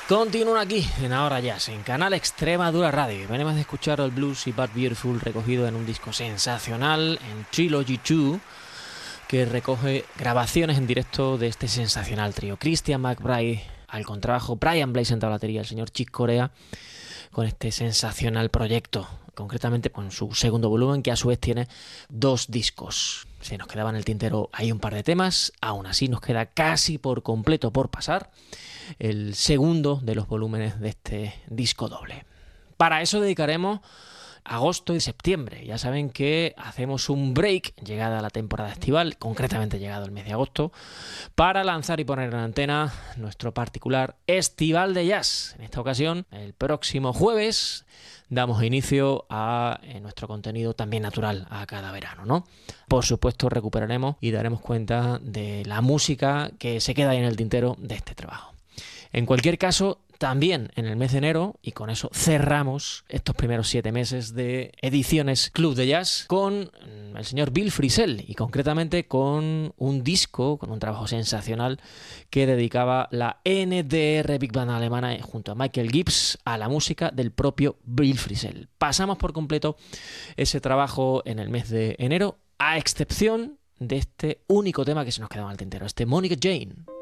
Continúan aquí en Ahora Jazz, en Canal Extremadura Radio. Venimos de escuchar el blues y Bad Beautiful recogido en un disco sensacional, en Trilogy 2, que recoge grabaciones en directo de este sensacional trío. Christian McBride al contrabajo, Brian Blades en la batería, el señor Chick Corea con este sensacional proyecto, concretamente con su segundo volumen, que a su vez tiene 2 discos. Se nos quedaba en el tintero ahí un par de temas, aún así nos queda casi por completo por pasar el segundo de los volúmenes de este disco doble. Para eso dedicaremos agosto y septiembre. Ya saben que hacemos un break llegada la temporada estival, concretamente llegado el mes de agosto, para lanzar y poner en antena nuestro particular Estival de Jazz. En esta ocasión, el próximo jueves, damos inicio a nuestro contenido también natural a cada verano, ¿no? Por supuesto, recuperaremos y daremos cuenta de la música que se queda ahí en el tintero de este trabajo. En cualquier caso, también en el mes de enero, y con eso cerramos estos primeros 7 meses de ediciones Club de Jazz con el señor Bill Frisell, y concretamente con un disco, con un trabajo sensacional que dedicaba la NDR Big Band alemana junto a Michael Gibbs a la música del propio Bill Frisell. Pasamos por completo ese trabajo en el mes de enero, a excepción de este único tema que se nos quedaba al tintero, este Monica Jane.